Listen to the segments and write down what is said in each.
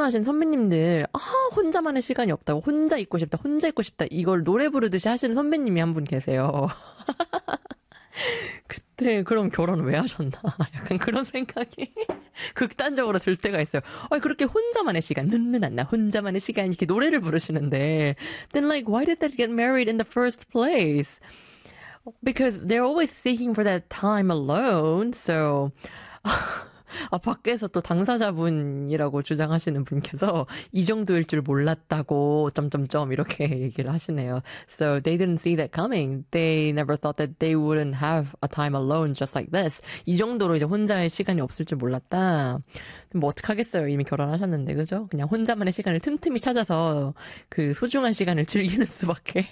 결혼하신 선배님들, 혼자만의 시간이 없다고, 혼자 있고 싶다, 이걸 노래 부르듯이 하시는 선배님이 한 분 계세요. 그때 그럼 결혼을 왜 하셨나? 약간 그런 생각이 극단적으로 들 때가 있어요. 그렇게 혼자만의 시간, 나 혼자만의 시간 이렇게 노래를 부르시는데 then like why did they get married in the first place? Because they're always seeking for that time alone. So 밖에서 또 당사자분이라고 주장하시는 분께서 이 정도일 줄 몰랐다고 점점점 이렇게 얘기를 하시네요. So they didn't see that coming. They never thought that they wouldn't have a time alone just like this. 이 정도로 이제 혼자의 시간이 없을 줄 몰랐다. 뭐 어떡하겠어요. 이미 결혼하셨는데 그죠? 그냥 혼자만의 시간을 틈틈이 찾아서 그 소중한 시간을 즐기는 수밖에.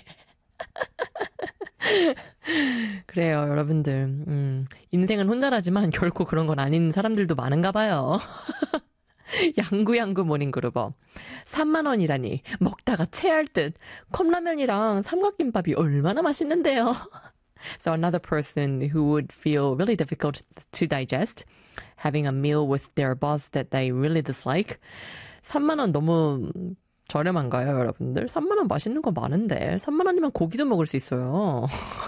그래요, 여러분들. 인생은 혼자라지만 결코 그런 건 아닌 사람들도 많은가 봐요. 양구양구 모닝그루버. 3만 원이라니 먹다가 체할 듯. 컵라면이랑 삼각김밥이 얼마나 맛있는데요. So another person who would feel really difficult to digest, having a meal with their boss that they really dislike. 3만 원 너무 저렴한가요, 여러분들? 3만 원 맛있는 거 많은데 3만 원이면 고기도 먹을 수 있어요.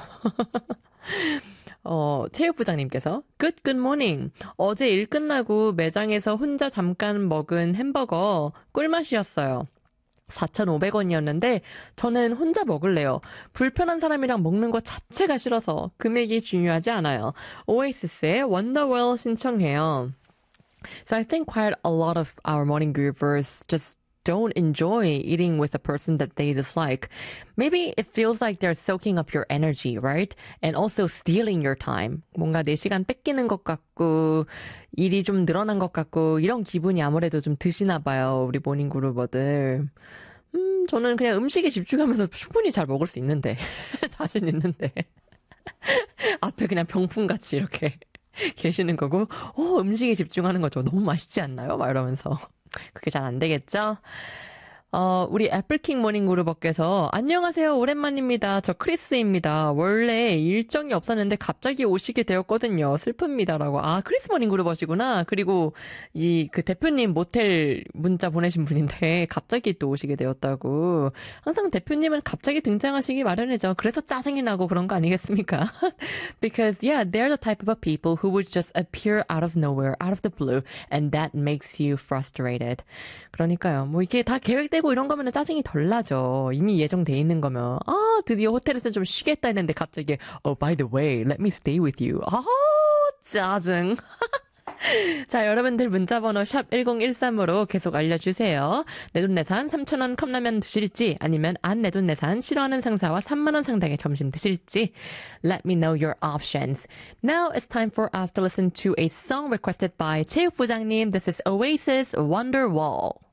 체육부장님께서 good morning. 어제 일 끝나고 매장에서 혼자 잠깐 먹은 햄버거 꿀맛이었어요. 4,500원이었는데 저는 혼자 먹을래요. 불편한 사람이랑 먹는 거 자체가 싫어서 금액이 중요하지 않아요. 오에시스의 Wonderwall 신청해요. So I think quite a lot of our morning groovers just don't enjoy eating with a person that they dislike. Maybe it feels like they're soaking up your energy, right? And also stealing your time. 뭔가 내 시간 뺏기는 것 같고 일이 좀 늘어난 것 같고 이런 기분이 아무래도 좀 드시나 봐요. 우리 모닝그루버들. 저는 그냥 음식에 집중하면서 충분히 잘 먹을 수 있는데 자신 있는데 앞에 그냥 병풍같이 이렇게 계시는 거고 음식에 집중하는 거죠. 너무 맛있지 않나요? 막 이러면서 그게 잘 안 되겠죠? 우리 애플킹 모닝그루버께서 안녕하세요. 오랜만입니다. 저 크리스입니다. 원래 일정이 없었는데 갑자기 오시게 되었거든요. 슬픕니다라고. 크리스 모닝그루버시구나. 그리고 그 대표님 모텔 문자 보내신 분인데 갑자기 또 오시게 되었다고. 항상 대표님은 갑자기 등장하시기 마련이죠. 그래서 짜증이 나고 그런 거 아니겠습니까? Because yeah, they're the type of people who would just appear out of nowhere, out of the blue, and that makes you frustrated. 그러니까요. 뭐 이게 다 계획되고 이런 거면 짜증이 덜 나죠. 이미 예정돼 있는 거면 드디어 호텔에서 좀 쉬겠다 했는데 갑자기 by the way, let me stay with you. 짜증. 자, 여러분들 문자번호 샵 1013으로 계속 알려주세요. 내돈내산 3,000원 컵라면 드실지 아니면 안 내돈내산 싫어하는 상사와 3만 원 상당의 점심 드실지 Let me know your options. Now it's time for us to listen to a song requested by 체육부장님. This is Oasis Wonderwall.